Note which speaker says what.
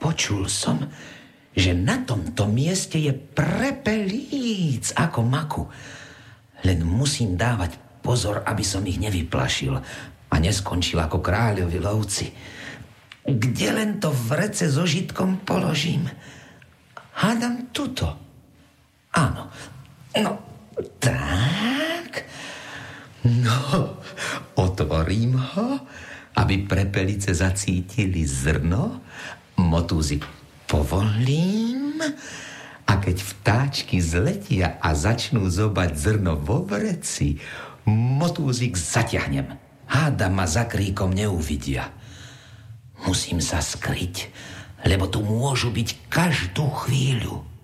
Speaker 1: počul som, že na tomto mieste je prepelíc ako maku. Len musím dávať pozor, aby som ich nevyplašil a neskončil ako kráľovi lovci. Kde len to vrece so žitkom položím? Hádam tuto. Áno. No, tak. No, otvorím ho, aby prepelice zacítili zrno, motúzik povolím a keď vtáčky zletia a začnú zobať zrno vo vreci, motúzik zaťahnem. Hádam ma za kríkom neuvidia. Musím sa skryť, lebo tu môžu byť každú chvíľu.